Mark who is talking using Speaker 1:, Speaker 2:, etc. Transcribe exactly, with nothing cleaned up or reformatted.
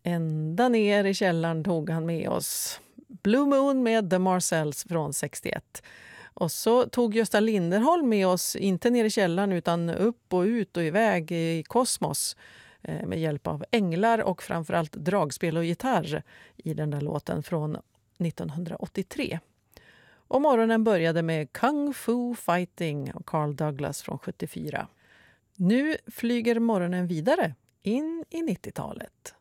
Speaker 1: Ända ner i källaren tog han med oss Blue Moon med The Marcells från sextioett. Och så tog Gösta Linderholm med oss, inte ner i källaren utan upp och ut och iväg i kosmos med hjälp av änglar och framförallt dragspel och gitarr i den där låten från nittonhundraåttiotre. Och morgonen började med Kung Fu Fighting av Carl Douglas från sjuttiofyra. Nu flyger morgonen vidare in i nittiotalet.